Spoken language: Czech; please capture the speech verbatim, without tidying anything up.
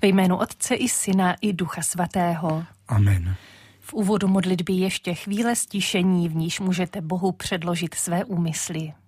Ve jménu Otce i Syna i Ducha Svatého. Amen. V úvodu modlitby ještě chvíle stišení, v níž můžete Bohu předložit své úmysly.